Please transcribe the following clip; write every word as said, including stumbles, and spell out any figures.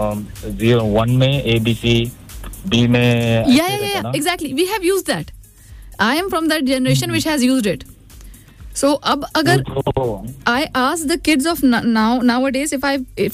Zero one में A B C, B में yeah yeah yeah, yeah exactly we have used that. I am from that generation which has used it. So अब अगर I ask the kids of now nowadays if I if